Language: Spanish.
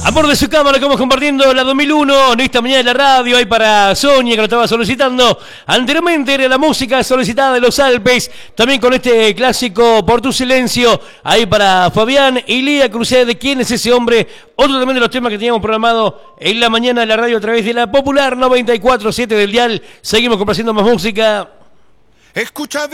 Amor de su cámara, como compartiendo la 2001 en esta mañana de la radio. Ahí para Sonia, que lo estaba solicitando. Anteriormente era la música solicitada de los Alpes. También con este clásico Por tu silencio. Ahí para Fabián y Lía Crucé. ¿De quién es ese hombre? Otro también de los temas que teníamos programado en la mañana de la radio a través de la Popular 94.7 del dial. Seguimos complaciendo más música. Escucha.